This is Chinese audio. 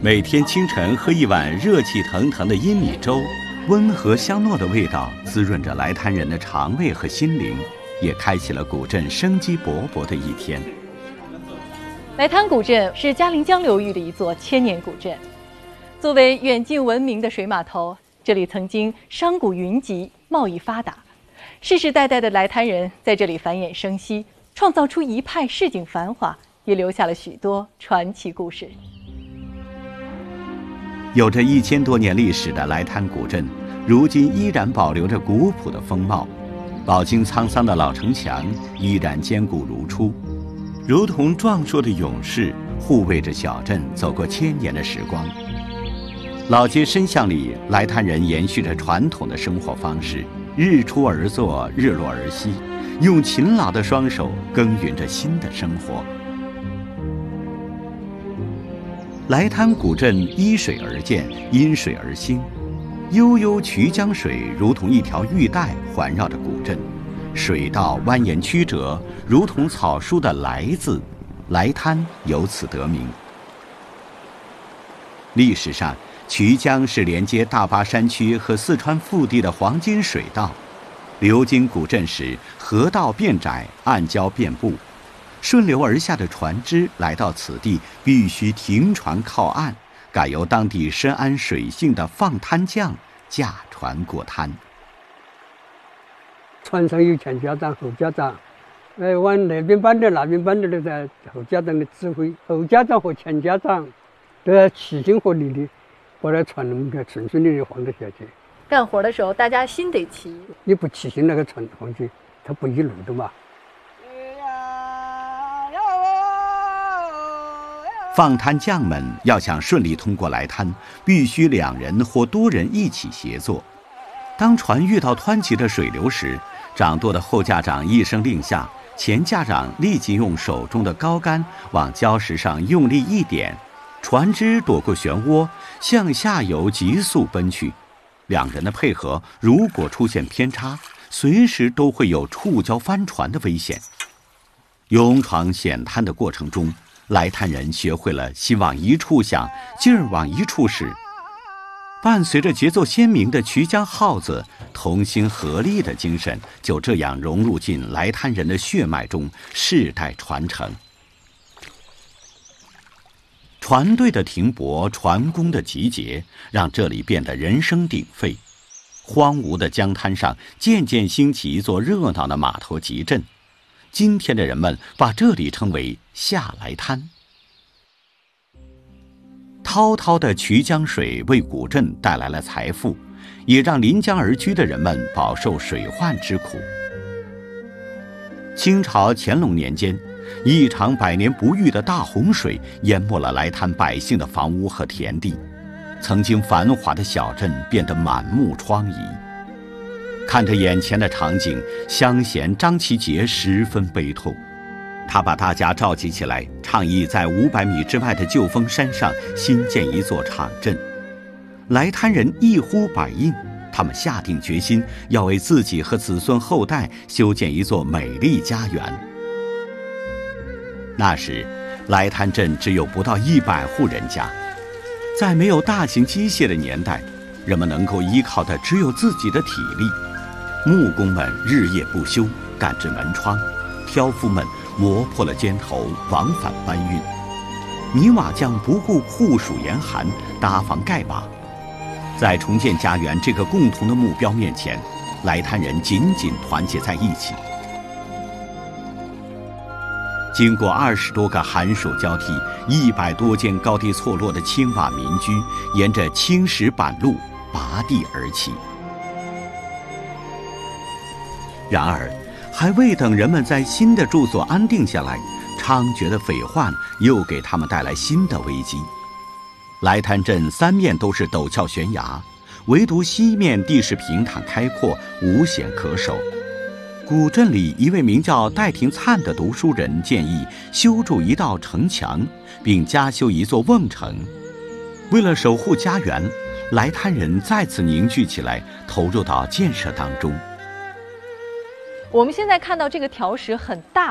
每天清晨喝一碗热气腾腾的阴米粥，温和香糯的味道滋润着来滩人的肠胃和心灵，也开启了古镇生机勃勃的一天。 来滩古镇是嘉陵江流域的一座千年古镇，作为远近闻名的水码头，这里曾经商贾云集，贸易发达，世世代代的来滩人在这里繁衍生息，创造出一派市井繁华，也留下了许多传奇故事。 有着1000多年历史的来滩古镇，如今依然保留着古朴的风貌，饱经沧桑的老城墙依然坚固如初，如同壮硕的勇士，护卫着小镇走过千年的时光。老街深巷里，来滩人延续着传统的生活方式，日出而作，日落而息，用勤劳的双手耕耘着新的生活。来滩古镇依水而建，因水而兴，悠悠渠江水如同一条玉带环绕着古镇，水道蜿蜒曲折，如同草书的来字，来滩由此得名。历史上，渠江是连接大巴山区和四川腹地的黄金水道，流经古镇时，河道变窄，暗礁遍布，顺流而下的船只来到此地必须停船靠岸，改由当地深谙水性的放滩匠驾船过滩。 船上有前家长、后家长，往那边搬的、那边搬的都在后家长的指挥，后家长和前家长都要齐心合力的把那船能够顺顺利利晃得下去。 干活的时候，大家心得齐， 你不齐心，那个船晃去，它不一路的嘛。 放滩匠们要想顺利通过来滩，必须2人或多人一起协作。当船遇到湍急的水流时，掌舵的后驾长一声令下，前驾长立即用手中的高杆往礁石上用力一点，船只躲过漩涡，向下游急速奔去。2人的配合如果出现偏差，随时都会有触礁翻船的危险。勇闯险滩的过程中，来滩人学会了心往一处想，劲儿往一处使。伴随着节奏鲜明的渠江号子，同心合力的精神就这样融入进来滩人的血脉中，世代传承。船队的停泊，船工的集结，让这里变得人声鼎沸。荒芜的江滩上渐渐兴起一座热闹的码头集镇，今天的人们把这里称为下来滩。滔滔的渠江水为古镇带来了财富，也让临江而居的人们饱受水患之苦。清朝乾隆年间，一场百年不遇的大洪水淹没了来滩百姓的房屋和田地，曾经繁华的小镇变得满目疮痍。看着眼前的场景，乡贤张其杰十分悲痛。他把大家召集起来，倡议在500米之外的旧峰山上新建一座场镇。来滩人一呼百应，他们下定决心要为自己和子孙后代修建一座美丽家园。那时，来滩镇只有不到100户人家，在没有大型机械的年代，人们能够依靠的只有自己的体力。木工们日夜不休，赶制门窗；挑夫们磨破了尖头，往返搬运；泥瓦匠不顾酷暑严寒，搭房盖瓦。在重建家园这个共同的目标面前，来滩人紧紧团结在一起。经过20多个寒暑交替，100多间高低错落的青瓦民居，沿着青石板路拔地而起。然而，还未等人们在新的住所安定下来，猖獗的匪患又给他们带来新的危机。来滩镇3面都是陡峭悬崖，唯独西面地势平坦开阔，无险可守。古镇里一位名叫戴廷灿的读书人建议修筑一道城墙，并加修一座瓮城。为了守护家园，来滩人再次凝聚起来，投入到建设当中。 我们现在看到这个条石很大